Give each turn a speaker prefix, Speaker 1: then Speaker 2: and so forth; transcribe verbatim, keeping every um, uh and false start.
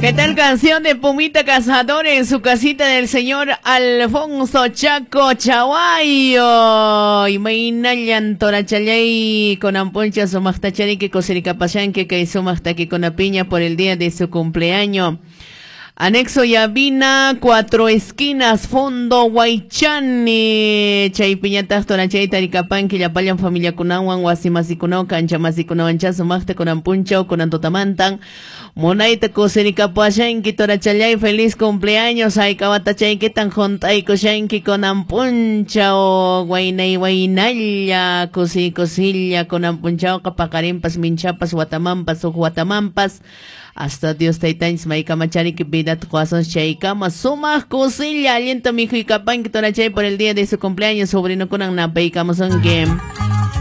Speaker 1: ¿Qué tal canción de Pumita Cazador en su casita del señor Alfonso Chaco Chaguayo? Y Mainayan Torachalay con Amponcha Somachtachari que Cosericapayanque que Somachtaki con la piña por el día de su cumpleaños. Anexo Yavina, Cuatro Esquinas, Fondo Huaychani, Chay Piñatas, Torachay, Taricapan, Quillapayan, Familia Cunawan, Guasimasicuno, Canchamasikunawan, Chasumachta, Conampuncho, Conantotamantan, Monaita, Cosericapayanqui, Torachalay, feliz cumpleaños, Ay Cabatachay, que tan jontay, Cosyanqui, Conampuncho, Guainay, Guainalla, Cosi, Cosilla, Conampuncho, Capacarimpas, Minchapas, Guatamampas, Guatamampas, hasta Dios Taitans Maikamachari que vida tu corazón Shaikama Suma Cosilla aliento mi hijo y capán que torachay por el día de su cumpleaños sobrino con Anna Peikamos on game.